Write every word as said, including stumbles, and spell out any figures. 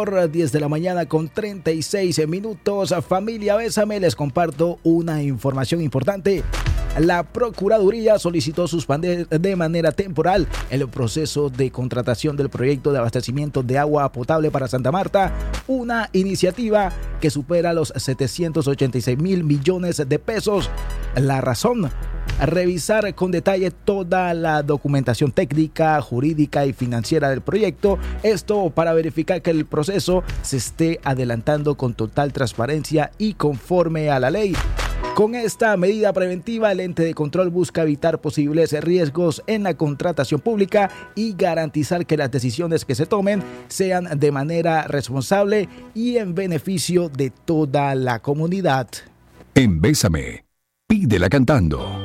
diez de la mañana con treinta y seis minutos. Familia Bésame, les comparto una información importante. La Procuraduría solicitó suspender de manera temporal el proceso de contratación del proyecto de abastecimiento de agua potable para Santa Marta, una iniciativa que supera los setecientos ochenta y seis mil millones de pesos. La razón: revisar con detalle toda la documentación técnica, jurídica y financiera del proyecto, esto para verificar que el proceso se esté adelantando con total transparencia y conforme a la ley. Con esta medida preventiva, el ente de control busca evitar posibles riesgos en la contratación pública y garantizar que las decisiones que se tomen sean de manera responsable y en beneficio de toda la comunidad. En Bésame, pídela cantando.